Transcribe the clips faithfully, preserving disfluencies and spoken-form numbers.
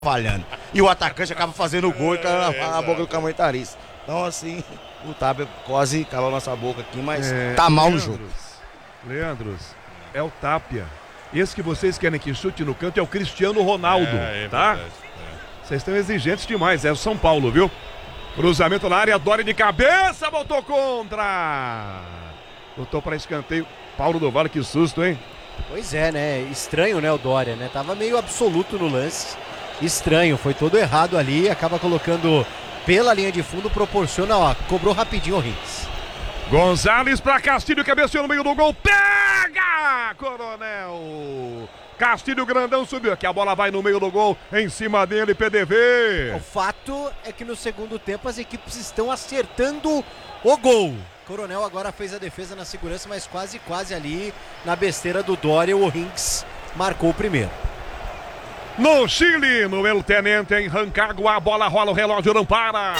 falhando. E o atacante acaba fazendo o gol e cala na, na boca do comentarista. Então, assim, o Tapia quase calou nossa boca aqui, mas é, tá mal Leandros, no jogo. Leandros, é o Tapia. Esse que vocês querem que chute no canto é o Cristiano Ronaldo, é, é tá? Verdade, é. Vocês estão exigentes demais, é o São Paulo, viu? Cruzamento na área, Dória de cabeça, botou contra! Botou para escanteio. Paulo do Vale, que susto, hein? Pois é, né? Estranho, né, o Dória, né? Tava meio absoluto no lance. Estranho, foi todo errado ali, acaba colocando pela linha de fundo, proporciona, ó, cobrou rapidinho o Rins. Gonzalez para Castilho, cabeceou no meio do gol, pega! Coronel! Castilho grandão subiu, aqui a bola vai no meio do gol, em cima dele, P D V. O fato é que no segundo tempo as equipes estão acertando o gol. Coronel agora fez a defesa na segurança, mas quase, quase ali na besteira do Dória, o Rins marcou o primeiro. No Chile, no El Tenente, em Rancagua, a bola rola, o relógio não para.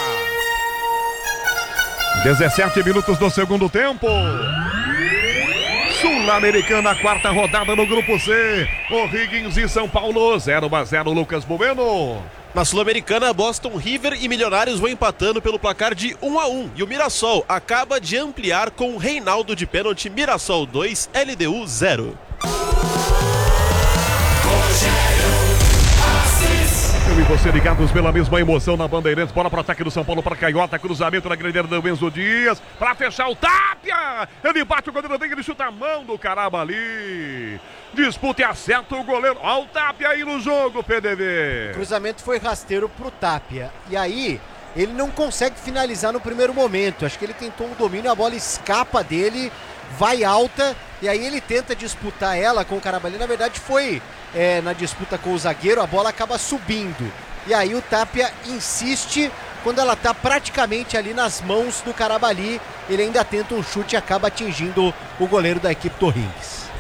dezessete minutos do segundo tempo. Sul-Americana, quarta rodada no Grupo C. O'Higgins e São Paulo, zero a zero, Lucas Bueno. Na Sul-Americana, Boston River e Milionários vão empatando pelo placar de um a um. E o Mirassol acaba de ampliar com Reinaldo de pênalti. Mirassol dois, L D U zero. Eu e você ligados pela mesma emoção na Bandeirantes. Bola para o ataque do São Paulo para Caiota. Cruzamento na grandeira do Enzo Dias. Para fechar o Tapia. Ele bate o goleiro dele, ele chuta a mão do caramba ali. Disputa e acerta o goleiro. Olha o Tapia aí no jogo, P D V. O cruzamento foi rasteiro pro Tapia. E aí, ele não consegue finalizar no primeiro momento. Acho que ele tentou um domínio, a bola escapa dele, vai alta. E aí ele tenta disputar ela com o Carabalí. Na verdade foi é, na disputa com o zagueiro, a bola acaba subindo. E aí o Tapia insiste, quando ela tá praticamente ali nas mãos do Carabalí, ele ainda tenta um chute e acaba atingindo o goleiro da equipe do Rins.